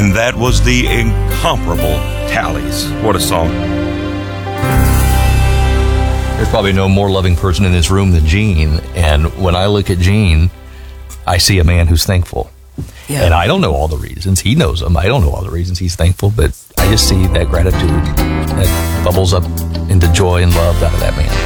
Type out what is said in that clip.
And that was the incomparable Tallies. What a song. There's probably no more loving person in this room than Gene. And when I look at Gene, I see a man who's thankful. Yeah. And I don't know all the reasons. He knows them. I don't know all the reasons he's thankful, but I just see that gratitude that bubbles up into joy and love out of that man.